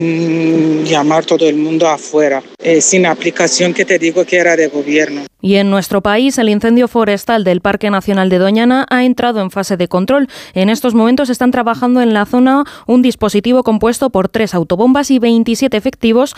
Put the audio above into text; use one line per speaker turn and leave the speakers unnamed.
llamar todo el mundo afuera, sin aplicación que te digo que era de gobierno.
Y en nuestro país, el incendio forestal del Parque Nacional de Doñana ha entrado en fase de control. En estos momentos están trabajando en la zona un dispositivo compuesto por 3 autobombas y 27 efectivos